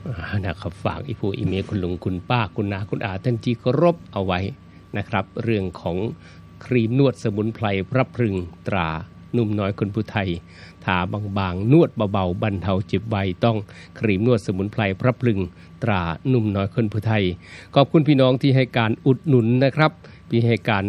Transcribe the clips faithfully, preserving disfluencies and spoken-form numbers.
นะครับฝากอีผู้อีเมลคุณลุงคุณป้าคุณนาคุณอาท่านที่เคารพเอาไว้นะครับเรื่องของครีมนวดสมุนไพรพระพรึงตรานุ่มน้อยคนผู้ไทยทาบางๆนวดเบาๆบรรเทาเจ็บไวต้องครีมนวดสมุนไพรพระพรึงตรานุ่มน้อยคนผู้ไทยขอบคุณพี่น้องที่ให้การอุดหนุนนะครับที่ให้การ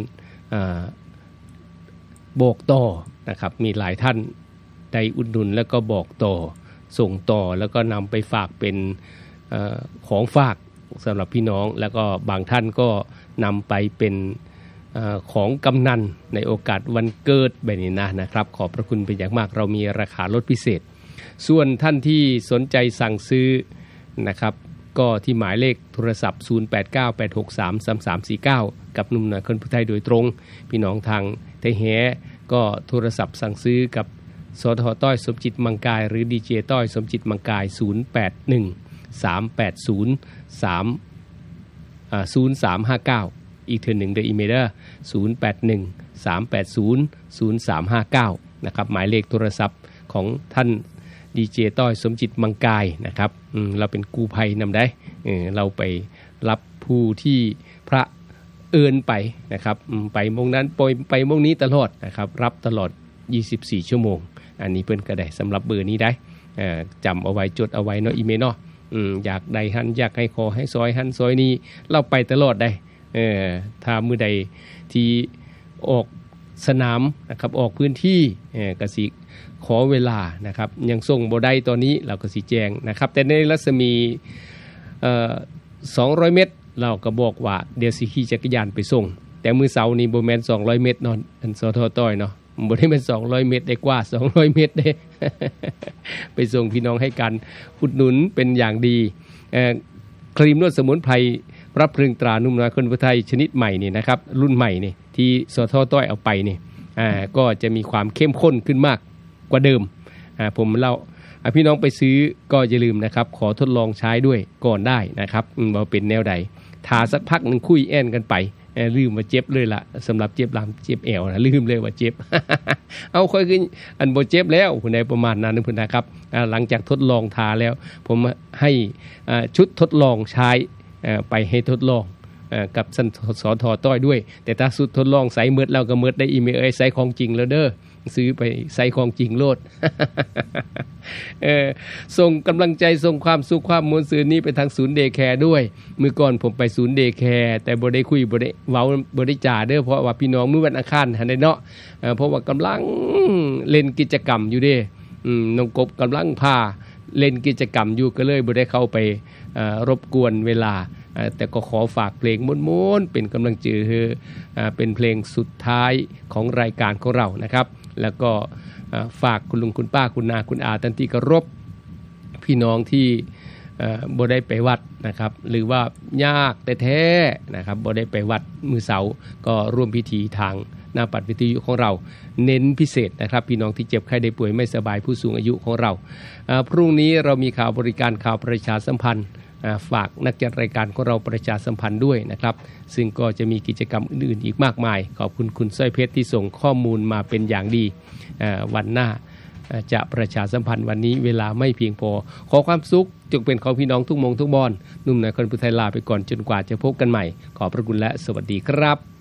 บอกต่อนะครับมีหลายท่านได้อุดหนุนแล้วก็บอกต่อส่งต่อแล้วก็นำไปฝากเป็นเอ่อของฝากสำหรับพี่น้องแล้วก็บางท่านก็นำไปเป็นเอ่อของกำนันในโอกาสวันเกิดแบบนี้นะนะครับขอบพระคุณเป็นอย่างมากเรามีราคาลดพิเศษส่วนท่านที่สนใจสั่งซื้อนะครับก็ที่หมายเลขโทรศัพท์ศูนย์ แปด เก้า แปด หก สาม สาม สาม สี่ เก้ากับหนุ่มน้อยคนผู้ไทยโดยตรงพี่น้องทางไทยแฮก็โทรศัพท์สั่งซื้อกับสทต้อยสมจิตมังกายหรือดีเจต้อยสมจิตมังกายศูนย์ แปด หนึ่ง สาม แปด ศูนย์ สาม อ่า ศูนย์ สาม ห้า เก้าอีกเทื่อหนึ่งเดอะอีเมลศูนย์ แปด หนึ่ง สาม แปด ศูนย์ ศูนย์ สาม ห้า เก้านะครับหมายเลขโทรศัพท์ของท่านดีเจต้อยสมจิตมังกายนะครับเราเป็นกู้ภัยนำได้เออเราไปรับผู้ที่พระเอิญไปนะครับไปมงนั้นไปไปมงนี้ตลอดนะครับรับตลอดยี่สิบสี่ชั่วโมงอันนี้เพิ่นก็ได้สำหรับเบอร์นี้ได้จำเอาไว้จดเอาไว้เนาะอีเมลเนาะอยากได้หันอยากให้ขอให้ซอยหันซอยนี้เราไปตลอดได้เออถ้ามื้อใดที่ออกสนามนะครับออกพื้นที่เออก็สิขอเวลานะครับยังส่งบ่ได้ตอนนี้เราก็สิแจ้งนะครับแต่ในรัศมีเอ่อสองร้อยเมตรเราก็บอกว่าเดี๋ยวสิขี่จักรยานไปส่งแต่มื้อเสาร์นี้บ่แม่นสองร้อยเมตรเนาะอันสทต้อยเนาะบ่ได้เป็นสองร้อยเมตรได้กว่าสองร้อยเมตรเด้ ไปส่งพี่น้องให้กันอุดหนุนเป็นอย่างดีเอ่อครีมนวดสมุนไพรพระพรึงตรานุ่มน้อยคนผู้ไทยชนิดใหม่นี่นะครับรุ่นใหม่นี่ที่สทต้อยเอาไปนี่อ่าก็จะมีความเข้มข้นขึ้นมากกว่าเดิมอ่าผมเล่าพี่น้องไปซื้อก็อย่าลืมนะครับขอทดลองใช้ด้วยก่อนได้นะครับว่าเป็นแนวใดทาสักพักนึงคุยแอนกันไปลืมว่าเจ็บเลยล่ะสำหรับเจ็บหลังเจ็บแอวนะลืมเลยว่าเจ็บ เอาค่อยขึ้นอันบ่เจ็บแล้วคุณนายประมาณนั้นนึงพุ่นนะครับหลังจากทดลองทาแล้วผมให้ชุดทดลองใช้ไปให้ทดลองกับสทต้อยด้วยแต่ถ้าสุดทดลองใส่เมิดแล้วก็เมิดได้อีเมลเอ้ยใส่ของจริงแล้วเด้อซื้อไปใส่ของจริงโลด เออส่งกำลังใจส่งความสุขความมวลซื่นนี้ไปทางศูนย์เดย์แคร์ด้วยมื้อก่อนผมไปศูนย์เดย์แคร์แต่บ่ได้คุยบ่ได้เว้าบ่ได้จ่าเด้อเพราะว่าพี่น้องมื้อวันอังคารหั่นได้เนาะเออเพราะว่ากำลังเล่นกิจกรรมอยู่เด้อืมน้องกบกำลังพาเล่นกิจกรรมอยู่ก็เลยบ่ได้เข้าไปเอ่อรบกวนเวลาแต่ก็ขอฝากเพลงม้วนๆเป็นกำลังใจเป็นเพลงสุดท้ายของรายการของเรานะครับแล้วก็ฝากคุณลุงคุณป้าคุณนาคุณอาท่านที่เคารพพี่น้องที่บ่ได้ไปวัดนะครับหรือว่ายากแต่แท้นะครับบ่ได้ไปวัดมื้อเสาร์ก็ร่วมพิธีทางหน้าปัดวิทยุของเราเน้นพิเศษนะครับพี่น้องที่เจ็บไข้ได้ป่วยไม่สบายผู้สูงอายุของเราพรุ่งนี้เรามีข่าวบริการข่าวประชาสัมพันธ์ฝากนักจัดรายการของเราประชาสัมพันธ์ด้วยนะครับซึ่งก็จะมีกิจกรรมอื่นๆอีกมากมายขอบคุณคุณสร้อยเพชรที่ส่งข้อมูลมาเป็นอย่างดีวันหน้าจะประชาสัมพันธ์วันนี้เวลาไม่เพียงพอขอความสุขจงเป็นของพี่น้องทุกมงทุกบอนนุ่มน้อยคนผู้ไทยลาไปก่อนจนกว่าจะพบกันใหม่ขอบพระคุณและสวัสดีครับ